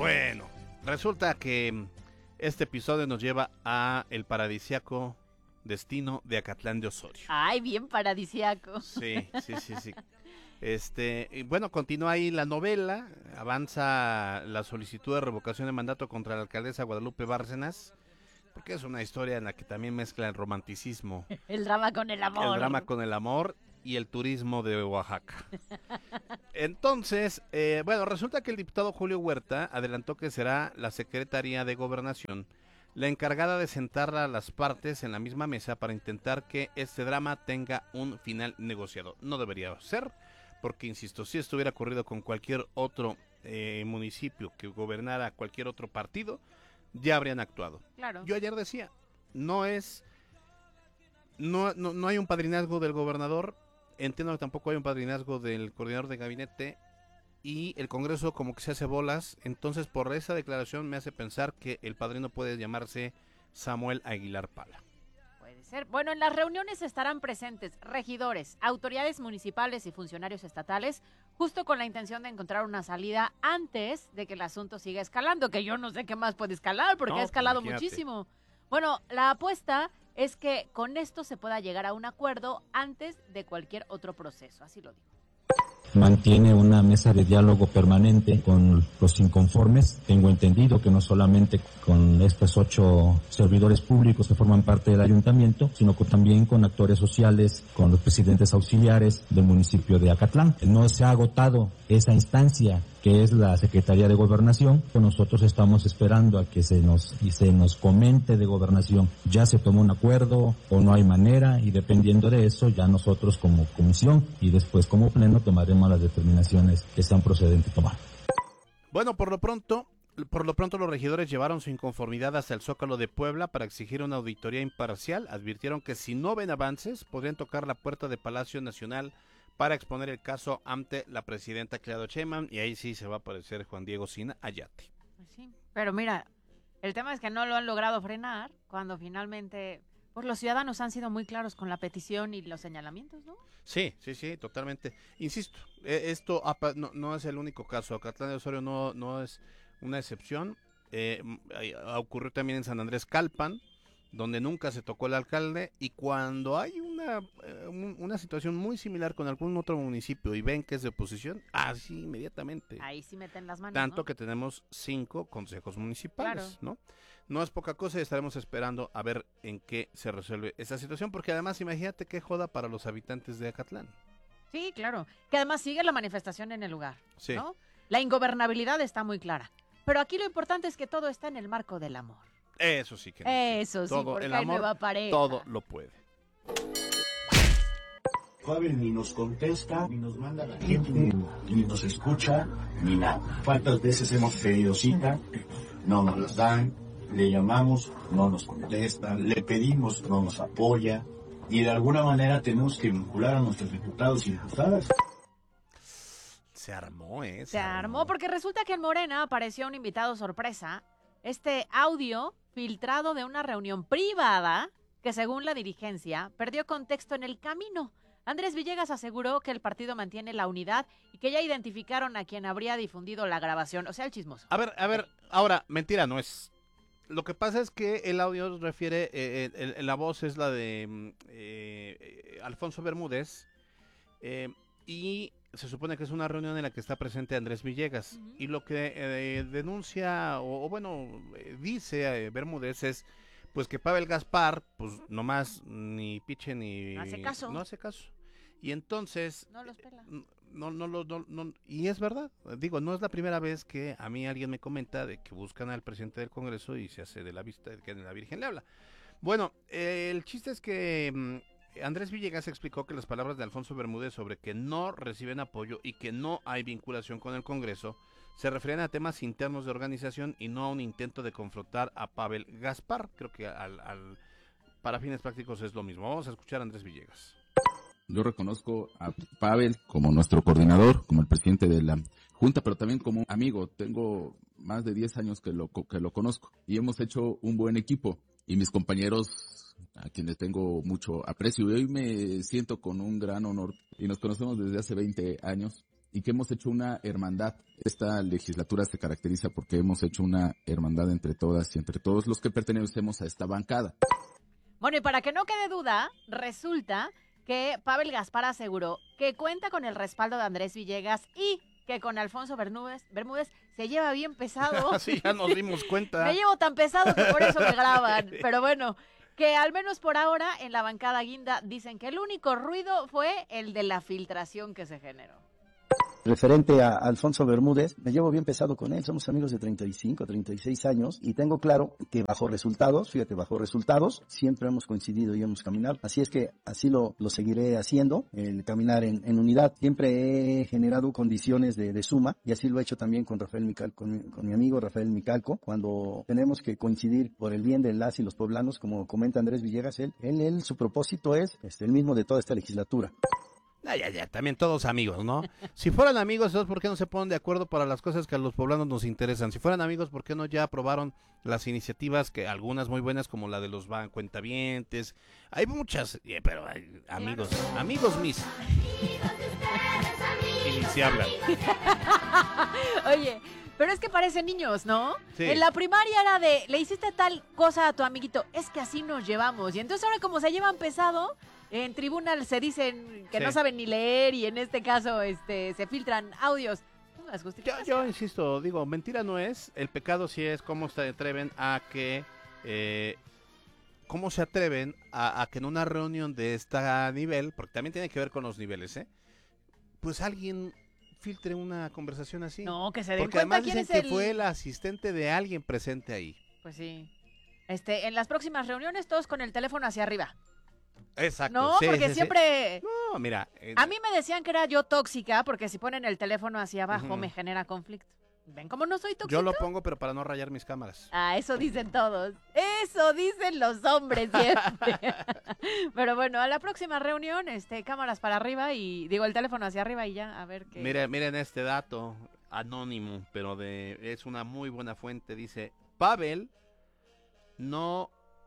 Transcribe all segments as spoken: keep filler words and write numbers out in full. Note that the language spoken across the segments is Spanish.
Bueno, resulta que este episodio nos lleva a el paradisíaco destino de Acatlán de Osorio. Ay, bien paradisíaco. Sí, sí, sí, sí. Este, y bueno, continúa ahí la novela, avanza la solicitud de revocación de mandato contra la alcaldesa Guadalupe Bárcenas, porque es una historia en la que también mezcla el romanticismo, el drama con el amor. El drama con el amor y el turismo de Oaxaca. Entonces, eh, bueno, resulta que el diputado Julio Huerta adelantó que será la Secretaría de Gobernación la encargada de sentar a las partes en la misma mesa para intentar que este drama tenga un final negociado. No debería ser, porque insisto, si esto hubiera ocurrido con cualquier otro eh, municipio que gobernara cualquier otro partido, ya habrían actuado. Claro. Yo ayer decía, no es, no, no, no hay un padrinazgo del gobernador, entiendo que tampoco hay un padrinazgo del coordinador de gabinete, y el Congreso como que se hace bolas. Entonces por esa declaración me hace pensar que el padrino puede llamarse Samuel Aguilar Pala. Puede ser. Bueno, en las reuniones estarán presentes regidores, autoridades municipales y funcionarios estatales, justo con la intención de encontrar una salida antes de que el asunto siga escalando, que yo no sé qué más puede escalar, porque no, ha escalado imagínate. muchísimo. Bueno, la apuesta es que con esto se pueda llegar a un acuerdo antes de cualquier otro proceso, así lo digo. Mantiene una mesa de diálogo permanente con los inconformes. Tengo entendido que no solamente con estos ocho servidores públicos que forman parte del ayuntamiento, sino que también con actores sociales, con los presidentes auxiliares del municipio de Acatlán. No se ha agotado esa instancia que es la Secretaría de Gobernación. Nosotros estamos esperando a que se nos y se nos comente de Gobernación, ya se tomó un acuerdo o no hay manera, y dependiendo de eso ya nosotros como comisión y después como pleno tomaremos las determinaciones que sean procedentes tomar. Bueno, por lo pronto, por lo pronto los regidores llevaron su inconformidad hasta el Zócalo de Puebla para exigir una auditoría imparcial. Advirtieron que si no ven avances podrían tocar la puerta de Palacio Nacional para exponer el caso ante la presidenta Claudia Sheinbaum, y ahí sí se va a aparecer Juan Diego Sina Ayate. Sí, pero mira, el tema es que no lo han logrado frenar cuando finalmente, pues los ciudadanos han sido muy claros con la petición y los señalamientos, ¿no? Sí, sí, sí, totalmente. Insisto, esto no, no es el único caso. Acatlán de Osorio no, no es una excepción. Eh, ocurrió también en San Andrés Calpan, donde nunca se tocó el alcalde, y cuando hay una eh, una situación muy similar con algún otro municipio y ven que es de oposición, así inmediatamente. Ahí sí meten las manos, Tanto ¿no? que tenemos cinco consejos municipales, claro. ¿no? No es poca cosa y estaremos esperando a ver en qué se resuelve esta situación, porque además imagínate qué joda para los habitantes de Acatlán. Sí, claro, que además sigue la manifestación en el lugar, sí. ¿no? La ingobernabilidad está muy clara, pero aquí lo importante es que todo está en el marco del amor. Eso sí que no. Eso sí, todo, porque el hay amor, nueva pareja. todo lo puede. Pavel ni nos contesta, ni nos manda la gente, ni nos escucha, ni nada. ¿Cuántas veces hemos pedido cita? No nos las dan, le llamamos, no nos contesta, le pedimos, no nos apoya, y de alguna manera tenemos que vincular a nuestros diputados y diputadas. Se armó, ¿eh? Se, Se armó. armó porque resulta que en Morena apareció un invitado sorpresa. Este audio filtrado de una reunión privada que, según la dirigencia, perdió contexto en el camino. Andrés Villegas aseguró que el partido mantiene la unidad y que ya identificaron a quien habría difundido la grabación, o sea, el chismoso. A ver, a ver, ahora, mentira no es. Lo que pasa es que el audio refiere, eh, el, el, la voz es la de eh, eh, Alfonso Bermúdez, eh, y se supone que es una reunión en la que está presente Andrés Villegas, uh-huh. y lo que eh, denuncia, o, o bueno, eh, dice eh, Bermúdez es, pues que Pavel Gaspar, pues nomás ni piche ni... No hace caso. No hace caso. Y entonces... No los pela. No, no, no, no, no, y es verdad, digo, no es la primera vez que a mí alguien me comenta de que buscan al presidente del Congreso y se hace de la vista de que la Virgen le habla. Bueno, eh, el chiste es que... Mmm, Andrés Villegas explicó que las palabras de Alfonso Bermúdez sobre que no reciben apoyo y que no hay vinculación con el Congreso se refieren a temas internos de organización y no a un intento de confrontar a Pavel Gaspar. Creo que al, al, para fines prácticos es lo mismo. Vamos a escuchar a Andrés Villegas. Yo reconozco a Pavel como nuestro coordinador, como el presidente de la Junta, pero también como amigo. Tengo más de diez años que lo, que lo conozco y hemos hecho un buen equipo, y mis compañeros, a quienes tengo mucho aprecio, y hoy me siento con un gran honor, y nos conocemos desde hace veinte años, y que hemos hecho una hermandad. Esta legislatura se caracteriza porque hemos hecho una hermandad entre todas y entre todos los que pertenecemos a esta bancada. Bueno, y para que no quede duda, resulta que Pavel Gaspar aseguró que cuenta con el respaldo de Andrés Villegas y que con Alfonso Bermúdez, Bermúdez se lleva bien pesado. Sí, ya nos dimos cuenta. Me llevo tan pesado que por eso me graban. Pero bueno, que al menos por ahora en la bancada guinda dicen que el único ruido fue el de la filtración que se generó. Referente a Alfonso Bermúdez, me llevo bien pesado con él, somos amigos de treinta y cinco, treinta y seis años y tengo claro que bajo resultados, fíjate, bajo resultados, siempre hemos coincidido y hemos caminado, así es que así lo, lo seguiré haciendo, el caminar en, en unidad. Siempre he generado condiciones de, de suma y así lo he hecho también con Rafael Micalco, con mi, con mi amigo Rafael Micalco, cuando tenemos que coincidir por el bien de las y los poblanos, como comenta Andrés Villegas, él, él, él su propósito es este, el mismo de toda esta legislatura. Ah, ya, ya, también todos amigos, ¿no? Si fueran amigos, entonces, ¿por qué no se ponen de acuerdo para las cosas que a los poblanos nos interesan? Si fueran amigos, ¿por qué no ya aprobaron las iniciativas, que algunas muy buenas, como la de los cuentavientes? Hay muchas, eh, pero hay amigos, amigos mis. Y ni se hablan. Oye, pero es que parecen niños, ¿no? Sí. En la primaria era de, le hiciste tal cosa a tu amiguito, es que así nos llevamos. Y entonces ahora como se llevan pesado, en tribunal se dicen que Sí. no saben ni leer y en este caso este se filtran audios. Las Yo, yo insisto, digo, mentira no es, el pecado sí es cómo se atreven a que, eh, cómo se atreven a, a que en una reunión de este nivel, porque también tiene que ver con los niveles, ¿eh? Pues alguien filtre una conversación así. No, que se den Porque cuenta además quién dicen es que el... fue el asistente de alguien presente ahí. Pues sí. Este, en las próximas reuniones todos con el teléfono hacia arriba. Exacto. No, sí, porque sí, sí. siempre... No, mira. eh, A mí me decían que era yo tóxica porque si ponen el teléfono hacia abajo Ujú. me genera conflicto. ¿Ven cómo no soy tóxica? Yo lo pongo, pero para no rayar mis cámaras. Ah, eso dicen todos. Eso dicen los hombres siempre. Pero bueno, a la próxima reunión, este, cámaras para arriba y digo el teléfono hacia arriba y ya, a ver qué. Miren, miren este dato anónimo, pero de es una muy buena fuente. Dice, Pavel no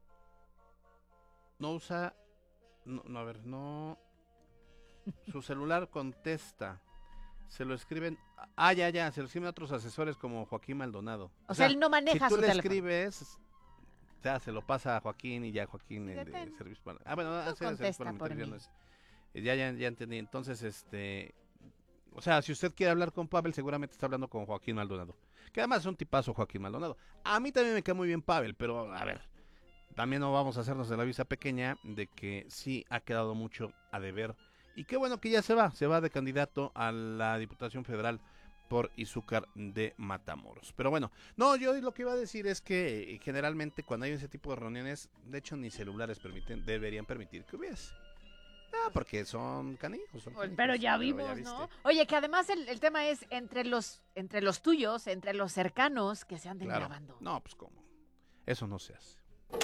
no usa, no, no, a ver, no, su celular contesta. Se lo escriben, ah, ya, ya, se lo escriben a otros asesores como Joaquín Maldonado. O sea, él no maneja si tú su le teléfono. escribes, o sea, se lo pasa a Joaquín y ya Joaquín el de Detén. servicio para... Ah, bueno, Tú hace el servicio contesta por parlamentario, mí. no es- eh, Ya, ya, ya entendí. Entonces, este... O sea, si usted quiere hablar con Pavel, seguramente está hablando con Joaquín Maldonado. Que además es un tipazo Joaquín Maldonado. A mí también me cae muy bien Pavel, pero a ver, también no vamos a hacernos de la vista pequeña de que sí ha quedado mucho a deber. Y qué bueno que ya se va, se va de candidato a la Diputación Federal por Izúcar de Matamoros. Pero bueno, no, yo lo que iba a decir es que eh, generalmente cuando hay ese tipo de reuniones, de hecho ni celulares permiten, deberían permitir que hubiese. Ah, porque son canijos. Son canijos, Pero ya vimos, viste. ¿no? Oye, que además el, el tema es entre los, entre los tuyos, entre los cercanos que se anden Claro. grabando. No, pues cómo. Eso no se hace.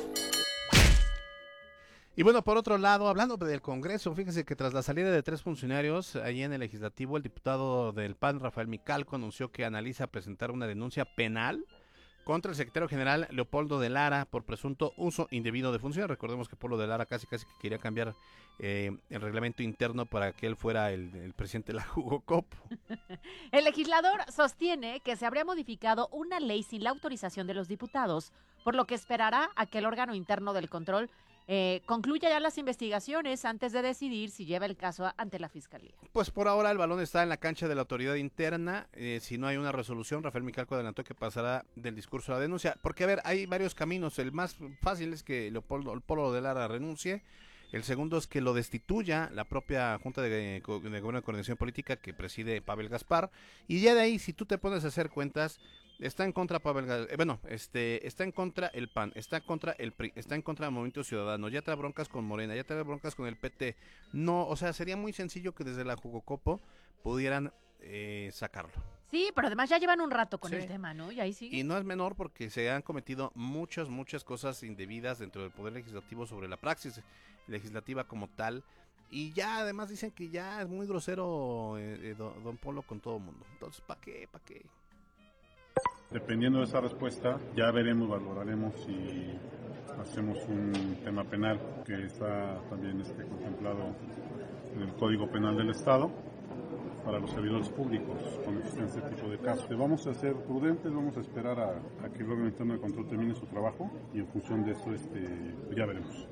Y bueno, por otro lado, hablando del Congreso, fíjese que tras la salida de tres funcionarios allí en el Legislativo, el diputado del P A N, Rafael Micalco, anunció que analiza presentar una denuncia penal contra el secretario general Leopoldo de Lara por presunto uso indebido de funciones. Recordemos que Polo de Lara casi casi que quería cambiar eh, el reglamento interno para que él fuera el, el presidente de la Jugocopo. El legislador sostiene que se habría modificado una ley sin la autorización de los diputados, por lo que esperará a que el órgano interno del control eh, concluya ya las investigaciones antes de decidir si lleva el caso ante la Fiscalía. Pues por ahora el balón está en la cancha de la autoridad interna. Eh, si no hay una resolución, Rafael Micalco adelantó que pasará del discurso a la denuncia. Porque, a ver, hay varios caminos. El más fácil es que Leopoldo el Polo de Lara renuncie. El segundo es que lo destituya la propia Junta de, de Gobierno de Coordinación Política que preside Pavel Gaspar. Y ya de ahí, si tú te pones a hacer cuentas, está en contra Pavel Gaspar, eh, bueno, este, está en contra el P A N, está en contra el P R I, está en contra del Movimiento Ciudadano, ya trae broncas con Morena, ya trae broncas con el P T. No, o sea, sería muy sencillo que desde la Jugocopo pudieran eh, sacarlo. Sí, pero además ya llevan un rato con Sí. el tema, ¿no? Y ahí sigue. Y no es menor porque se han cometido muchas, muchas cosas indebidas dentro del Poder Legislativo sobre la praxis legislativa como tal. Y ya además dicen que ya es muy grosero eh, eh, don, don Polo con todo el mundo. Entonces, ¿para qué? ¿Para qué? Dependiendo de esa respuesta, ya veremos, valoraremos si hacemos un tema penal que está también este, contemplado en el Código Penal del Estado para los servidores públicos cuando existen este tipo de casos. Vamos a ser prudentes, vamos a esperar a, a que el órgano interno de control termine su trabajo y en función de eso este, ya veremos.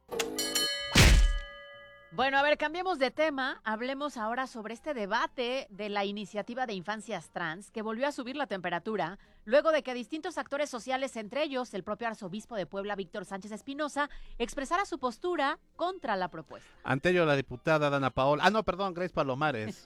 Bueno, a ver, cambiemos de tema. Hablemos ahora sobre este debate de la iniciativa de infancias trans que volvió a subir la temperatura luego de que distintos actores sociales, entre ellos el propio arzobispo de Puebla, Víctor Sánchez Espinosa, expresara su postura contra la propuesta. Ante ello, la diputada Dana Paola, ah no, perdón, Grace Palomares.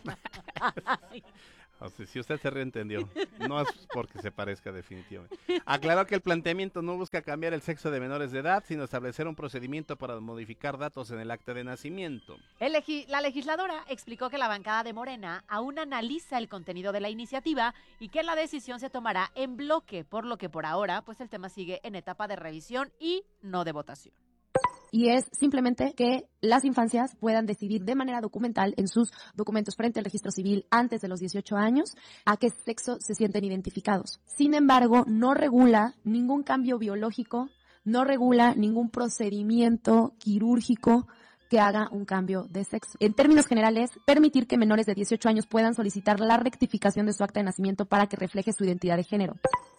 O sea, si usted se reentendió, no es porque se parezca definitivamente. Aclaró que el planteamiento no busca cambiar el sexo de menores de edad, sino establecer un procedimiento para modificar datos en el acta de nacimiento. El legi- la legisladora explicó que la bancada de Morena aún analiza el contenido de la iniciativa y que la decisión se tomará en bloque, por lo que por ahora pues el tema sigue en etapa de revisión y no de votación. Y es simplemente que las infancias puedan decidir de manera documental en sus documentos frente al registro civil antes de los dieciocho años a qué sexo se sienten identificados. Sin embargo, no regula ningún cambio biológico, no regula ningún procedimiento quirúrgico que haga un cambio de sexo. En términos generales, permitir que menores de dieciocho años puedan solicitar la rectificación de su acta de nacimiento para que refleje su identidad de género.